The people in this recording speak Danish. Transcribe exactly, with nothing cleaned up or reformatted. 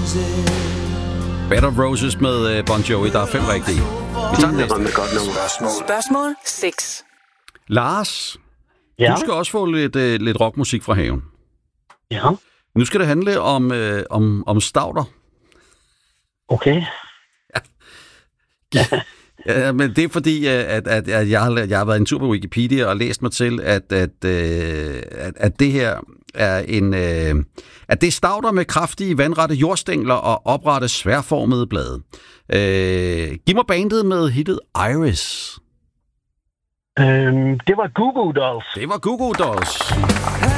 Bed of Roses med uh, Bon Jovi. Der er fem rigtige. Vi tager den næste. Spørgsmål. Spørgsmål seks. Lars, Ja. du skal også få lidt, uh, lidt rockmusik fra haven. Ja. Nu skal det handle om, uh, om, om stauder. Okay. Ja, men det er fordi, at, at, at jeg, har, jeg har været en tur på Wikipedia og læst mig til, at, at, at, at det her er en... At det er stauder med kraftige vandrette jordstængler og oprette sværformede blade. Øh, giv mig bandet med hittet Iris. Øhm, det var Goo Goo Dolls. Det var Goo Goo Dolls.